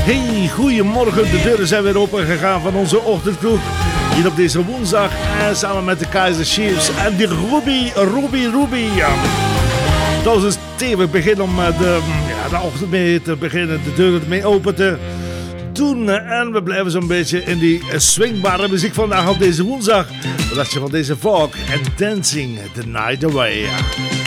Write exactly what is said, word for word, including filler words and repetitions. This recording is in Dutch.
Hey, goedemorgen. De deuren zijn weer open gegaan van onze ochtendkroeg. Hier op deze woensdag. En samen met de Kaiser Chiefs en die Ruby, Ruby, Ruby. Ja. Dat is een stevig begin om de, ja, de ochtend mee te beginnen. De deuren mee open te doen. En we blijven zo'n beetje in die swingbare muziek vandaag op deze woensdag. Wat dacht je van deze folk en Dancing the Night Away? Ja.